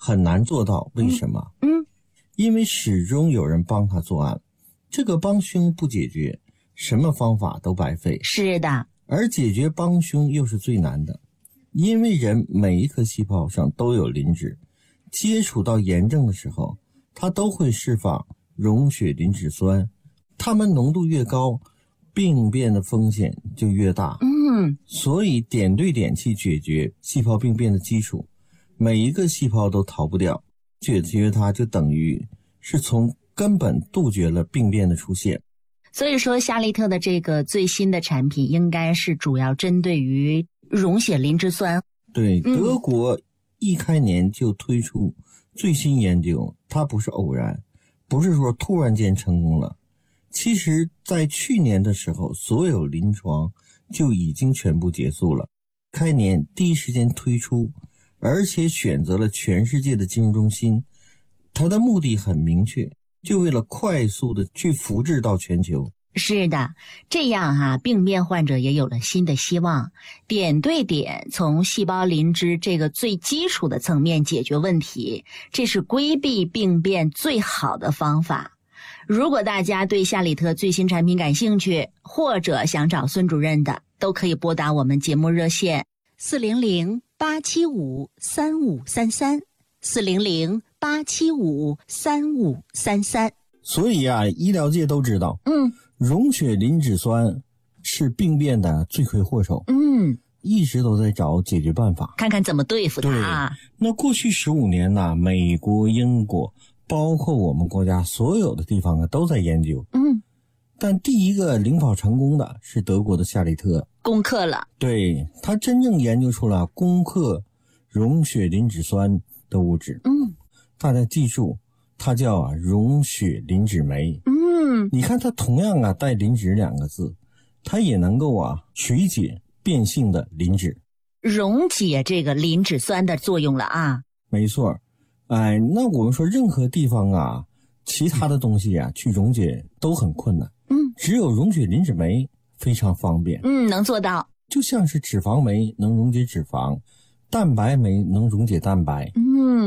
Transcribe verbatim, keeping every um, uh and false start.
很难做到，为什么？ 嗯，嗯因为始终有人帮他作案，这个帮凶不解决，什么方法都白费。 是的， 而解决帮凶又是最难的，因为人每一颗细胞上都有磷脂，接触到炎症的时候，它都会释放溶血磷脂酸，它们浓度越高，病变的风险就越大。 嗯， 所以点对点去解决细胞病变的基础，每一个细胞都逃不掉，解决它就等于是从根本杜绝了病变的出现。 所以说夏利特的这个最新的产品应该是主要针对于溶血磷脂酸。 对， 嗯、 德国一开年就推出最新研究，它不是偶然，不是说突然间成功了。其实在去年的时候，所有临床就已经全部结束了，开年第一时间推出，而且选择了全世界的金融中心，它的目的很明确，就为了快速的去复制到全球。 是的，这样哈、啊，病变患者也有了新的希望，点对点从细胞磷脂这个最基础的层面解决问题，这是规避病变最好的方法。如果大家对夏利特最新产品感兴趣，或者想找孙主任的，都可以拨打我们节目热线四零零八七五三五三三四零零八七五三五三三。 所以啊，医疗界都知道， 嗯， 溶血磷脂酸是病变的罪魁祸首， 嗯， 一直都在找解决办法， 看看怎么对付它啊。 那过去十五年呢，美国、英国，包括我们国家所有的地方啊，都在研究。 嗯， 但第一个领跑成功的是德国的夏利特， 攻克了。 对，他真正研究出了攻克溶血磷脂酸的物质。 嗯， 大家记住，它叫啊溶血磷脂酶。 嗯， 你看它同样啊带磷脂两个字，它也能够啊水解变性的磷脂， 溶解这个磷脂酸的作用了啊。 没错。哎，那我们说任何地方啊，其他的东西啊去溶解都很困难， 嗯， 只有溶血磷脂酶非常方便， 嗯，能做到， 就像是脂肪酶能溶解脂肪，蛋白酶能溶解蛋白， 嗯。